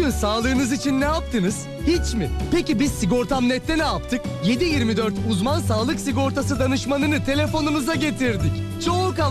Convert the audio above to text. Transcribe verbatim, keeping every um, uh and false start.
yılın sağlığınız için ne yaptınız? Hiç mi? Peki biz Sigortam Net'te ne yaptık? yedi yirmi dört uzman sağlık sigortası danışmanını telefonunuza getirdik. Çok